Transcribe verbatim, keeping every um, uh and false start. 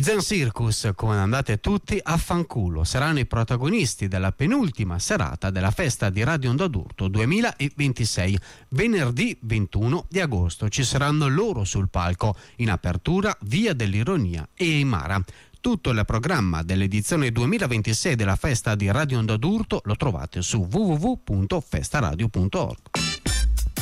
Zen Circus, come andate tutti a fanculo, saranno i protagonisti della penultima serata della festa di Radio Onda d'Urto duemilaventisei. Venerdì ventuno di agosto ci saranno loro sul palco, in apertura Via dell'Ironia e Eimara. Tutto il programma dell'edizione duemilaventisei della festa di Radio Onda d'Urto lo trovate su w w w punto festaradio punto org.